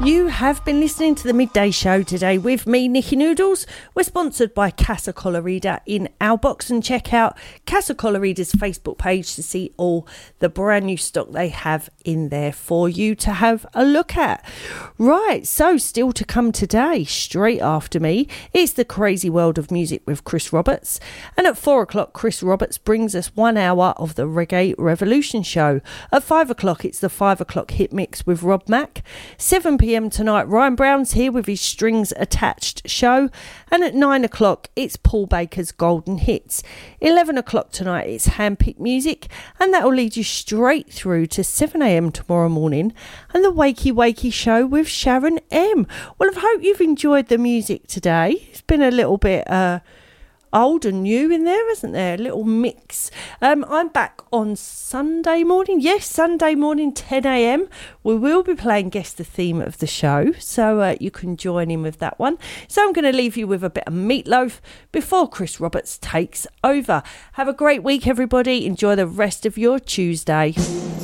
You have been listening to the Midday Show today with me, Nikki Noodles. We're sponsored by Casa Colorida in our box, and check out Casa Colorida's Facebook page to see all the brand new stock they have in there for you to have a look at. Right, so still to come today, straight after me, it's the Crazy World of Music with Chris Roberts. And at 4 o'clock, Chris Roberts brings us 1 hour of the Reggae Revolution show. At 5 o'clock, it's the 5 o'clock hit mix with Rob Mack. 7 p.m. tonight, Ryan Brown's here with his Strings Attached show, and at 9 o'clock it's Paul Baker's Golden Hits. 11 o'clock tonight it's Handpicked Music, and that will lead you straight through to 7 a.m. tomorrow morning and the Wakey Wakey show with Sharon M. Well, I hope you've enjoyed the music today. It's been a little bit old and new in there, isn't there? A little mix. I'm back on Sunday morning. Yes, Sunday morning, 10 a.m. We will be playing Guess the Theme of the show, so you can join in with that one. So I'm going to leave you with a bit of Meatloaf before Chris Roberts takes over. Have a great week, everybody. Enjoy the rest of your Tuesday.